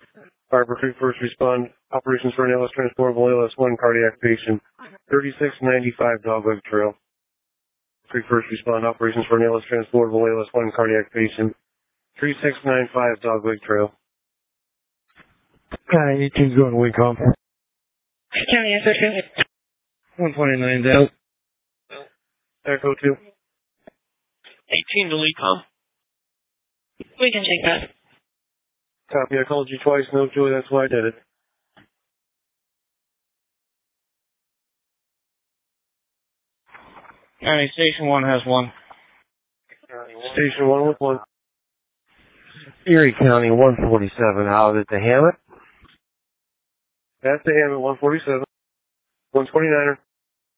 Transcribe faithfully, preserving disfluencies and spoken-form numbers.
Harbor Creek First Respond. Operations for an L S transportable L S one cardiac patient. thirty-six ninety-five Dogleg Trail. Creek First Respond. Operations for an L S transportable L S one cardiac patient. thirty-six ninety-five Dogleg Trail. County eighteen's going to Wincom. County S O two. one twenty-nine down. Echo two. eighteen to Lecom. We can take that. Copy. I called you twice. No joy. That's why I did it. County Station one has one. Station one with one. Erie County one forty-seven out at the Hammett. That's the Hammett one forty-seven. one twenty-niner.